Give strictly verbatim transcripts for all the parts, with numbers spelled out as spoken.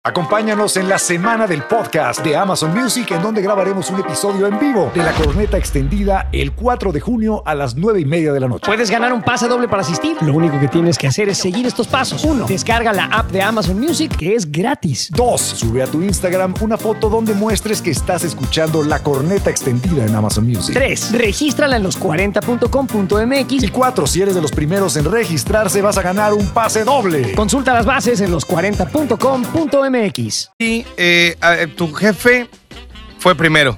Acompáñanos en la semana del podcast de Amazon Music, en donde grabaremos un episodio en vivo de la corneta extendida el cuatro de junio a las nueve y media de la noche. Puedes ganar un pase doble para asistir. Lo único que tienes que hacer es seguir estos pasos. Uno, descarga la app de Amazon Music, que es gratis. Dos, sube a tu Instagram una foto donde muestres que estás escuchando la corneta extendida en Amazon Music. Tres, regístrala en los cuarenta punto com punto m x. Y cuatro, si eres de los primeros en registrarse, vas a ganar un pase doble. Consulta las bases en los cuarenta punto com punto m x. Y eh, a- tu jefe fue primero.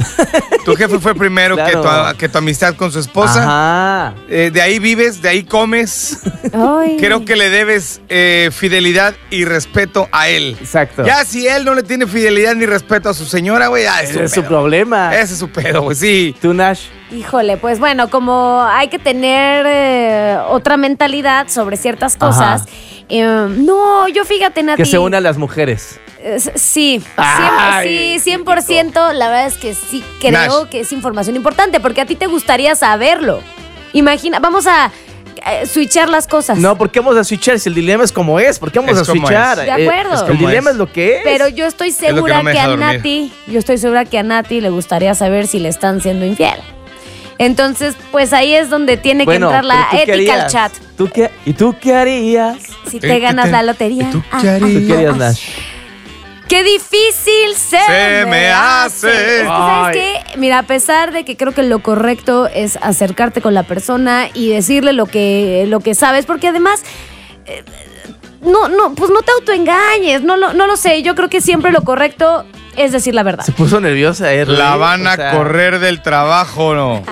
Tu jefe fue primero Claro. que, tu, que tu amistad con su esposa. Ajá. Eh, de ahí vives, de ahí comes. Ay. Creo que le debes eh, fidelidad y respeto a él. Exacto. Ya si él no le tiene fidelidad ni respeto a su señora, güey, ya es, Ese es su su problema. Ese es su pedo, güey, sí. ¿Tú, Nash? Híjole, pues bueno, como hay que tener eh, otra mentalidad sobre ciertas cosas. eh, no, yo fíjate, Nati. Que se unan las mujeres. eh, sí, Ay, cien, sí, cien por ciento. La verdad es que sí creo Nash. que es información importante porque a ti te gustaría saberlo. Imagina, vamos a eh, switchar las cosas. No, ¿por qué vamos a switchar? Si el dilema es como es, ¿por qué vamos Es a como switchar? es. De acuerdo. Eh, Es el como dilema es. es lo que es. Pero yo estoy lo que segura no me que, deja a dormir. Nati, yo estoy segura que a Nati le gustaría saber si le están siendo infiel. Entonces, pues ahí es donde tiene Bueno, que entrar la pero ¿tú qué ética al harías? chat. ¿Tú qué, ¿Y tú qué harías? Si te ganas la lotería. ¿Y tú Ah, qué ah, ¿Tú qué harías, ah. Nash? ¡Qué difícil se, Se me hace! Es que, ¿sabes qué? Mira, a pesar de que creo que lo correcto es acercarte con la persona y decirle lo que, lo que sabes, porque además... eh, no, no, pues no te autoengañes, no, lo- no lo sé. Yo creo que siempre lo correcto es decir la verdad. Se puso nerviosa, eh, La Rudy. van a O sea, correr del trabajo, ¿no?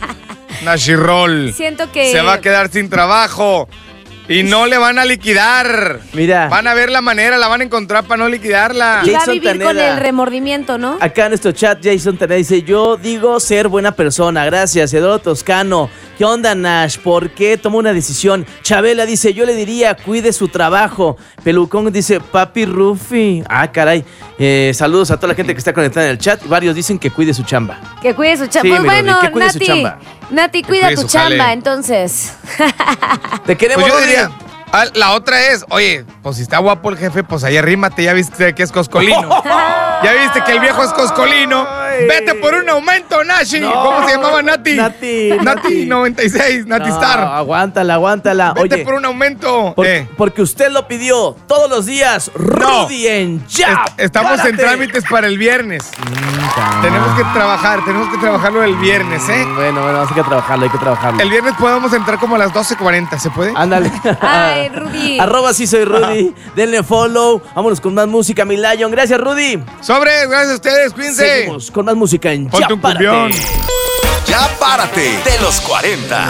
Nashirol. Siento que... Se va a quedar sin trabajo. Y no le van a liquidar. Mira. Van a ver la manera, la van a encontrar para no liquidarla. Y va a Jason vivir con Taneda. el remordimiento, ¿no? Acá en nuestro chat, Jason Taneda dice: yo digo ser buena persona, gracias. Eduardo Toscano, ¿qué onda, Nash? ¿Por qué toma una decisión? Chabela dice: yo le diría, cuide su trabajo. Pelucón dice: papi Rufi. Ah, caray. Eh, saludos a toda la gente que está conectada en el chat. Varios dicen que cuide su chamba. Que cuide su chamba. Sí, Pues mi bueno, Rodri, que cuide su Nati, chamba. Nati, Que cuida cuide tu su chamba, jale. entonces. Te queremos, Pues yo Rodri. diría, ah, la otra es, oye, pues si está guapo el jefe, pues ahí arrímate, ya viste que es coscolino. Ya viste que el viejo es coscolino. Ay. Vete por un aumento, Nashi. No. ¿Cómo se llamaba Nati? Nati, Nati Nati. noventa y seis, Nati No, Star. aguántala, aguántala. Vete Oye, por un aumento. por- Eh, porque usted lo pidió todos los días. Rudy en ya. est- estamos en Párate. trámites para el viernes. Mm, Tenemos que trabajar, tenemos que trabajarlo el viernes, ¿eh? Bueno, bueno, hay que trabajarlo, hay que trabajarlo. El viernes podemos entrar como a las doce cuarenta, ¿se puede? Ándale. Ay, Rudy. Arroba sí soy Rudy. Denle follow. Vámonos con más música, mi Lion. Gracias, Rudy. Sobres, gracias a ustedes, cuídense. Seguimos con más música en Ponte Ya un Párate. cumbión. Ya párate de los cuarenta.